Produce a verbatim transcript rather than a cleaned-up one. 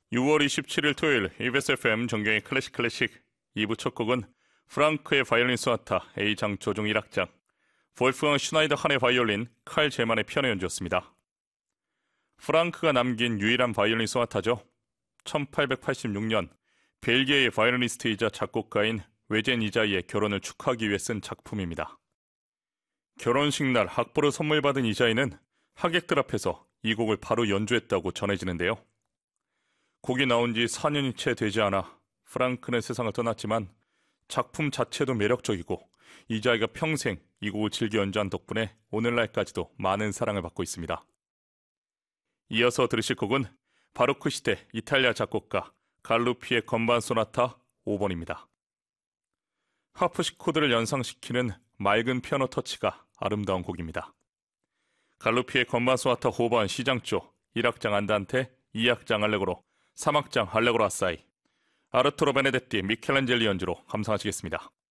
유월 이십칠일 토요일 이비에스 에프엠 정경의 클래식 클래식 이 부 첫 곡은 프랑크의 바이올린 소나타 A장 조종 일 악장, 볼프강 슈나이더한의 바이올린, 칼 제만의 피아노 연주였습니다. 프랑크가 남긴 유일한 바이올린 소나타죠. 천팔백팔십육년 벨기에의 바이올리니스트이자 작곡가인 외젠 이자이의 결혼을 축하하기 위해 쓴 작품입니다. 결혼식 날 악보를 선물 받은 이자이는 하객들 앞에서 이 곡을 바로 연주했다고 전해지는데요. 곡이 나온 지 사 년이 채 되지 않아 프랑크는 세상을 떠났지만 작품 자체도 매력적이고 이자이가 평생 이 곡을 즐겨 연주한 덕분에 오늘날까지도 많은 사랑을 받고 있습니다. 이어서 들으실 곡은 바로크 시대 이탈리아 작곡가 갈루피의 건반 소나타 오 번입니다. 하프시코드를 연상시키는 맑은 피아노 터치가 아름다운 곡입니다. 갈루피의 건반 소나타 오 번 시장조, 일 악장 안단테, 이 악장 알레고로, 삼 악장 알레고로 아사이, 아르투로 베네데티, 미켈란젤리 연주로 감상하시겠습니다.